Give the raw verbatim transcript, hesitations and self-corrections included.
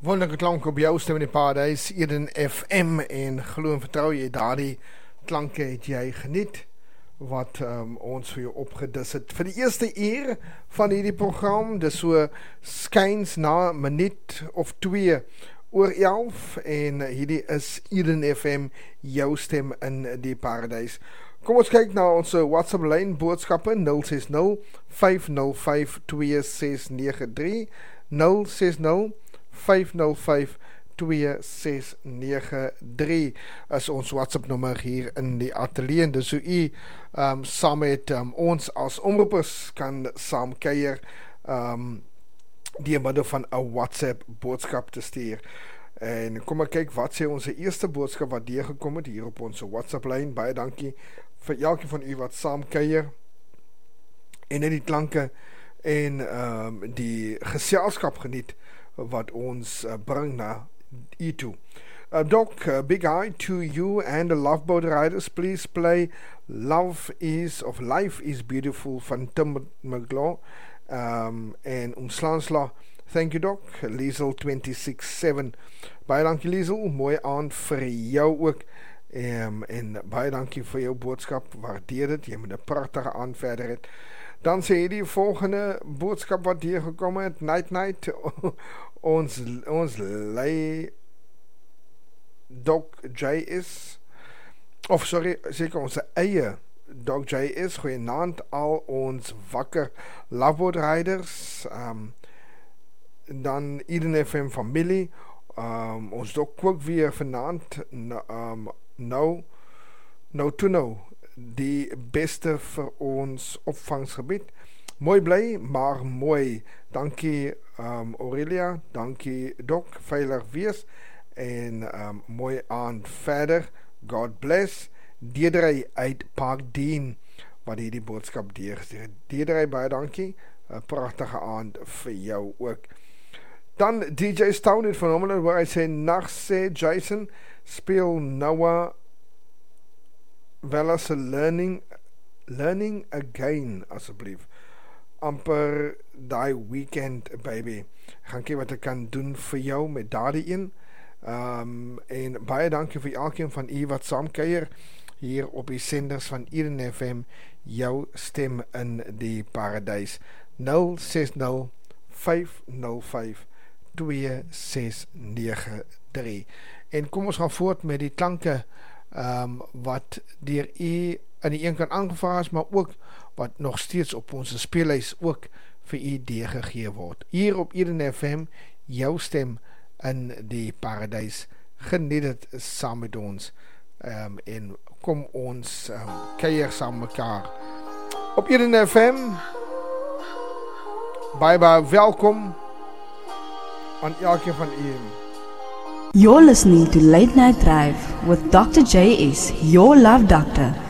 Wonderlike klank op jou stem in die paradijs, Eden F M, en glo en vertrou jy daardie klanke het jy geniet, wat um, ons vir jou opgedis het. Vir die eerste uur van hierdie program, dis so skyns na minuut of twee oor elf, en hierdie is Eden F M, jou stem in die paradijs. Kom ons kyk na ons WhatsApp lyn boodskappe, nul ses nul, vyf nul vyf, twee ses nege drie, nul ses nul, vyf nul vyf, twee ses nege drie is ons WhatsApp nommer hier in die atelier, dus so u um, saam met um, ons as omroepers kan saam kuier um, die middel van 'n WhatsApp boodskap te stuur. En kom ek kyk wat sê ons eerste boodskap wat deurgekom het hier op ons WhatsApp lyn. Baie dankie vir elkeen van u wat saam kuier en in die klanke en um, die geselskap geniet wat ons uh, bring na u toe. Uh, Doc, uh, big hi to you and the Love Boat Riders. Please play Love is of Life is Beautiful van Tim McGraw um, en omslaanslag. Thank you, Doc. Liesel two six seven. Baie dankie, Liesel. Mooi aand vir jou ook. Um, en baie dankie vir jou boodskap. Waardeer dit. Jy moet 'n pragtige aand verder het. Dan sê jy die volgende boodskap wat hier gekom het. Night night. ons ons lei Doc J is. Of sorry, seker ons eie Doc J is. Goeienaand al ons wakker Loveboat Riders. Um, dan Eden F M familie. Um, ons Doc ook weer vanaand. Um, nou, nou to nou. Die beste vir ons opvangsgebied. Mooi bly, maar mooi. Dankie um, Aurelia, dankie Doc, veilig wees en um, mooi aand verder. God bless. Deedrey uit Parkdean wat hierdie boodskap deurgestuur. Deedrey, baie dankie. 'n Pragtige aand vir jou ook. Dan D J Stone het phenomenal waar hy sê, nacht sê Jason, speel Noah wel as 'n learning learning again asseblief. Amper die weekend baby. Gaan kyk wat ek kan doen vir jou met daardie een. Um, en baie dankie vir elkeen van u wat saamkuier hier op die senders van Eden F M, jou stem in die paradijs. nul ses nul, vyf nul vyf, twee ses nege drie. En kom ons gaan voort met die klanke um, wat deur u aan die een kant aangevraag is, maar ook wat nog steeds op ons speellys ook vir u deurgegee word. Hier op Eden F M, jou stem in die paradijs. Geniet dit saam met ons um, en kom ons um, kuier saam mekaar op Eden F M. Baie baie welkom aan elkeen van u. You're listening to Late Night Drive with Doctor J S, your love doctor.